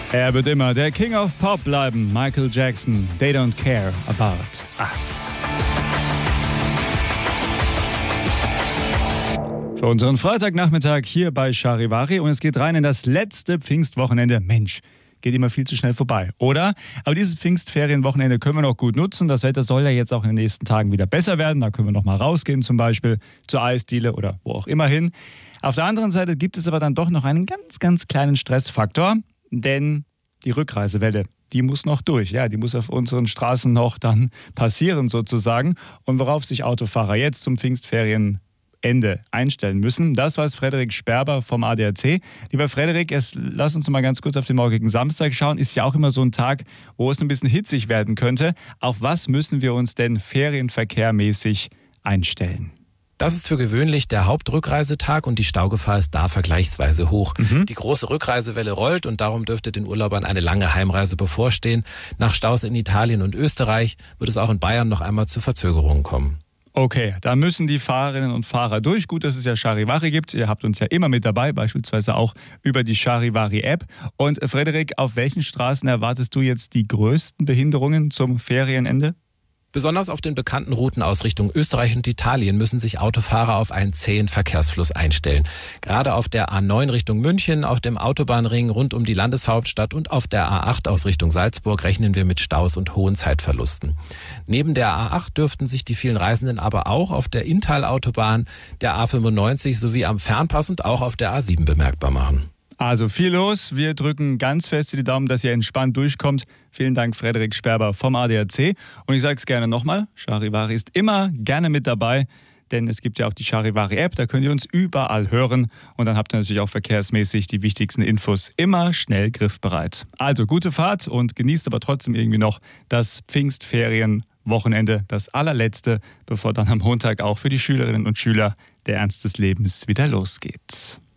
Er wird immer der King of Pop bleiben. Michael Jackson, They Don't Care About Us. Für unseren Freitagnachmittag hier bei Charivari und es geht rein in das letzte Pfingstwochenende. Mensch, geht immer viel zu schnell vorbei, oder? Aber dieses Pfingstferienwochenende können wir noch gut nutzen. Das Wetter soll ja jetzt auch in den nächsten Tagen wieder besser werden. Da können wir noch mal rausgehen, zum Beispiel zur Eisdiele oder wo auch immer hin. Auf der anderen Seite gibt es aber dann doch noch einen ganz, ganz kleinen Stressfaktor, denn die Rückreisewelle, die muss noch durch. Ja, die muss auf unseren Straßen noch dann passieren sozusagen. Und worauf sich Autofahrer jetzt zum Pfingstferienende einstellen müssen, das weiß Frederik Sperber vom ADAC. Lieber Frederik, lass uns mal ganz kurz auf den morgigen Samstag schauen. Ist ja auch immer so ein Tag, wo es ein bisschen hitzig werden könnte. Auf was müssen wir uns denn ferienverkehrmäßig einstellen? Das ist für gewöhnlich der Hauptrückreisetag und die Staugefahr ist da vergleichsweise hoch. Die große Rückreisewelle rollt und darum dürfte den Urlaubern eine lange Heimreise bevorstehen. Nach Staus in Italien und Österreich wird es auch in Bayern noch einmal zu Verzögerungen kommen. Okay, da müssen die Fahrerinnen und Fahrer durch. Gut, dass es ja Charivari gibt. Ihr habt uns ja immer mit dabei, beispielsweise auch über die Charivari-App. Und Frederik, auf welchen Straßen erwartest du jetzt die größten Behinderungen zum Ferienende? Besonders auf den bekannten Routen aus Richtung Österreich und Italien müssen sich Autofahrer auf einen zähen Verkehrsfluss einstellen. Gerade auf der A9 Richtung München, auf dem Autobahnring rund um die Landeshauptstadt und auf der A8 aus Richtung Salzburg rechnen wir mit Staus und hohen Zeitverlusten. Neben der A8 dürften sich die vielen Reisenden aber auch auf der Inntal-Autobahn, der A95 sowie am Fernpass und auch auf der A7 bemerkbar machen. Also viel los. Wir drücken ganz fest die Daumen, dass ihr entspannt durchkommt. Vielen Dank, Frederik Sperber vom ADAC. Und ich sage es gerne nochmal, Charivari ist immer gerne mit dabei, denn es gibt ja auch die Charivari-App, da könnt ihr uns überall hören. Und dann habt ihr natürlich auch verkehrsmäßig die wichtigsten Infos immer schnell griffbereit. Also gute Fahrt und genießt aber trotzdem irgendwie noch das Pfingstferienwochenende, das allerletzte, bevor dann am Montag auch für die Schülerinnen und Schüler der Ernst des Lebens wieder losgeht.